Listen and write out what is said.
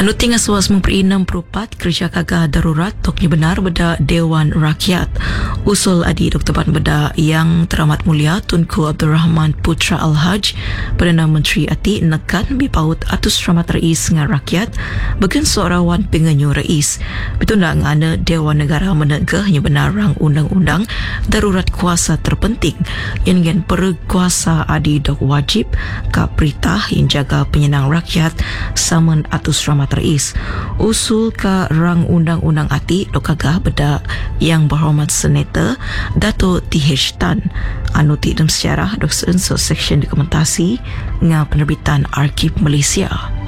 Anu tinggal suas memperi 64 kerja kagah darurat toknya benar beda Dewan Rakyat. Usul adi Dr. Ban beda yang teramat mulia Tunku Abdul Rahman Putra Al-Haj Perdana Menteri Ati nekan bipaut atus rahmat rais dengan rakyat bagian seorawan penganyu rais. Betunda ngana Dewan Negara menegahnya benar rang undang-undang darurat kuasa terpenting yang dengan perkuasa adi dok wajib ka peritah yang jaga penyenang rakyat saman atus rahmat rais. Usul ka rang undang-undang ati dok kagah beda yang berhormat Senator Dato' T.H. Tan anu ti dalam sejarah dok seunsur seksyen dokumentasi dengan penerbitan Arkib Malaysia.